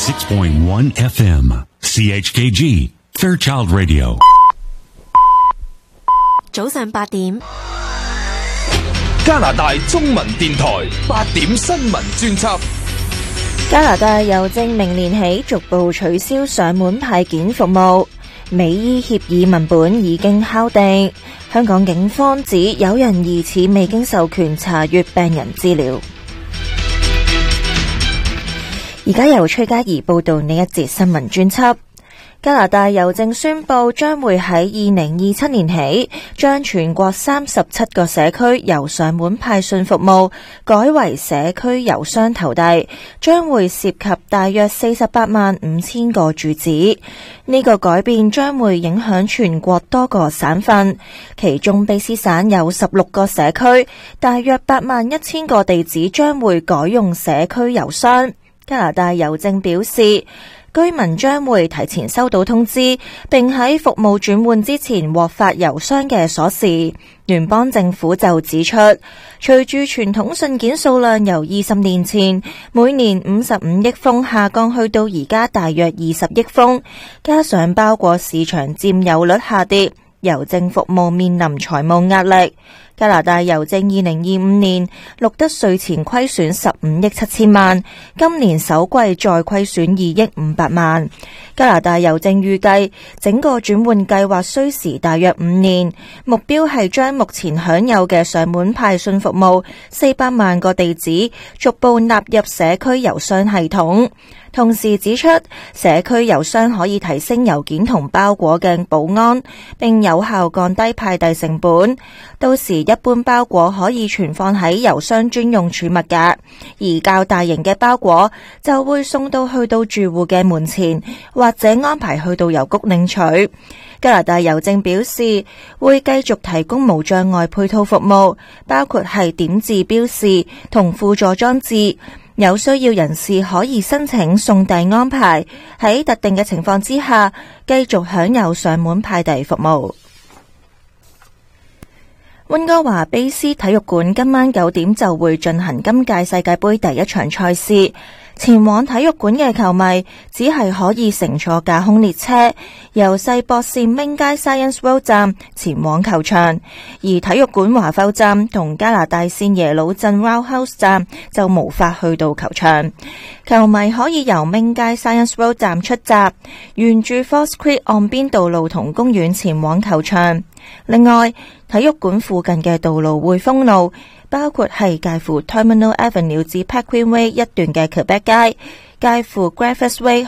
96.1 FM CHKG Fairchild Radio。 早上8點， 加拿大中文電台8點新聞專輯。 加拿大郵政明年起逐步取消上門派件服務，美伊協議文本已經敲定。香港警方指有人疑似未經授權查閱病人資料。而家由崔嘉怡報道呢一節新聞專輯。加拿大郵政宣布將會喺2027年起，將全國37個社區由上門派信服務改為社區郵箱投遞，將會涉及大約48萬5千個住址。呢個改變將會影響全國多個省份，其中卑詩省有16個社區，大約8萬1千個地址將會改用社區郵箱。加拿大郵政表示，居民將會提前收到通知，並喺服務轉換之前獲發郵箱嘅鎖匙。聯邦政府就指出，隨住傳統信件數量由20年前每年55億封下降去到而家大約20億封，加上包裹市場佔有率下跌，郵政服務面臨財務壓力。加拿大郵政2025年錄得稅前虧損15億7千萬，今年首季再虧損2億500萬。加拿大郵政預計整個轉換計劃需時大約5年，目標係將目前享有嘅上門派信服務400萬個地址逐步納入社區郵箱系統。同時指出，社區郵箱可以提升郵件同包裹嘅保安，並有效降低派遞成本。到時一般包裹可以存放喺郵箱專用儲物格，而較大型嘅包裹就會送到去到住戶嘅門前，或者安排去到郵局領取。加拿大郵政表示，會繼續提供無障礙配套服務，包括係點字標示同輔助裝置。有需要人士可以申請送遞安排，喺特定嘅情況之下，繼續享有上門派遞服務。溫哥華卑斯體育館今晚9點就會進行今屆世界盃第一場賽事。前往體育館嘅球迷只係可以乘坐架空列車，由世博線 Ming 街 Science World 站前往球場，而體育館華埠站同加拿大線耶魯鎮 Roundhouse 站就無法去到球場。球迷可以由 Ming 街 Science World 站出閘，沿住 Fox Creek 岸邊道路同公園前往球場。另外，體育館附近嘅道路會封路，包括係介乎 Terminal Avenue 至 Pequeen Way 一段嘅 Quebec 街，介乎 Griffiths Way